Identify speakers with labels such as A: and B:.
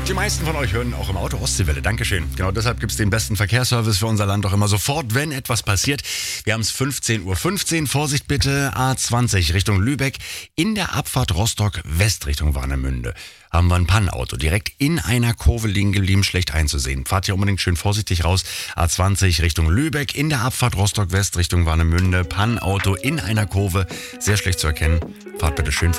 A: Die meisten von euch hören auch im Auto Ostseewelle. Dankeschön. Genau deshalb gibt es den besten Verkehrsservice für unser Land auch immer sofort, wenn etwas passiert. Wir haben es 15:15 Uhr. Vorsicht bitte, A20 Richtung Lübeck. In der Abfahrt Rostock West Richtung Warnemünde haben wir ein Pannauto direkt in einer Kurve liegen geblieben, schlecht einzusehen. Fahrt hier unbedingt schön vorsichtig raus. A20 Richtung Lübeck. In der Abfahrt Rostock West Richtung Warnemünde. Pannauto in einer Kurve. Sehr schlecht zu erkennen. Fahrt bitte schön